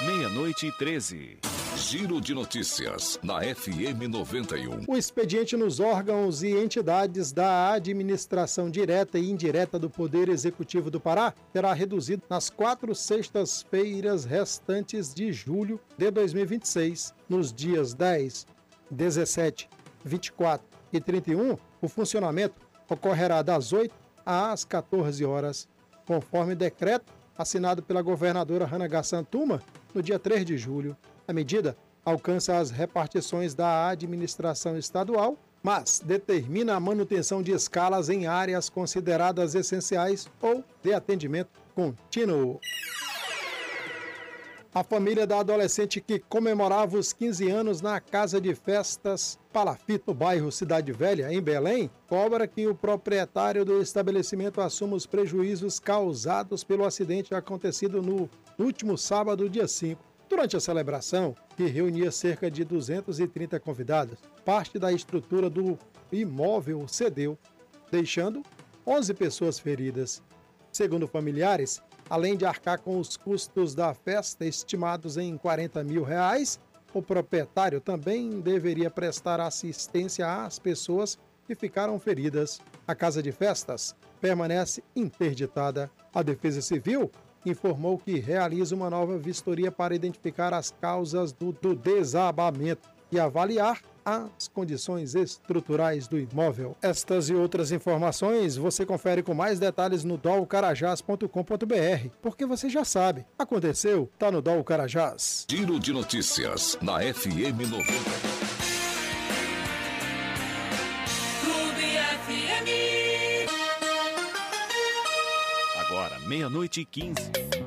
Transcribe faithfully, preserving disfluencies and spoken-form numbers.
Meia-noite e treze. Giro de notícias na F M noventa e um. O expediente nos órgãos e entidades da administração direta e indireta do Poder Executivo do Pará será reduzido nas quatro sextas-feiras restantes de julho de dois mil e vinte e seis. Nos dias dez, dezessete, vinte e quatro e trinta e um, o funcionamento ocorrerá das oito às quatorze horas, conforme decreto assinado pela governadora Hannah Gassantuma no dia três de julho. A medida alcança as repartições da administração estadual, mas determina a manutenção de escalas em áreas consideradas essenciais ou de atendimento contínuo. A família da adolescente que comemorava os quinze anos na Casa de Festas Palafito, no bairro Cidade Velha, em Belém, cobra que o proprietário do estabelecimento assuma os prejuízos causados pelo acidente acontecido no último sábado, dia cinco. Durante a celebração, que reunia cerca de duzentos e trinta convidados, parte da estrutura do imóvel cedeu, deixando onze pessoas feridas. Segundo familiares, além de arcar com os custos da festa estimados em quarenta mil reais, o proprietário também deveria prestar assistência às pessoas que ficaram feridas. A casa de festas permanece interditada. A Defesa Civil informou que realiza uma nova vistoria para identificar as causas do, do desabamento e avaliar as condições estruturais do imóvel. Estas e outras informações você confere com mais detalhes no dol carajás ponto com ponto b r, porque você já sabe, aconteceu, tá no Dol Carajás. Giro de notícias na F M noventa. Clube F M. Agora, meia-noite e quinze.